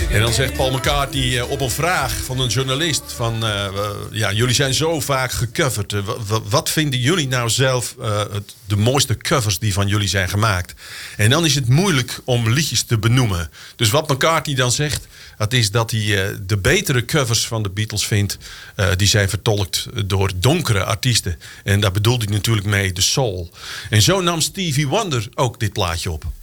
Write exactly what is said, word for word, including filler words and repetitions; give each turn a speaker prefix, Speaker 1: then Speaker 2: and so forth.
Speaker 1: En dan zegt Paul McCartney uh, op een vraag van een journalist van... Uh, uh, ja, jullie zijn zo vaak gecoverd. Uh, w- w- wat vinden jullie nou zelf uh, het, de mooiste covers die van jullie zijn gemaakt? En dan is het moeilijk om liedjes te benoemen. Dus wat McCartney dan zegt... dat is dat hij uh, de betere covers van de Beatles vindt... Uh, die zijn vertolkt door donkere artiesten. En daar bedoelt hij natuurlijk mee de soul. En zo nam Stevie Wonder ook dit plaatje op.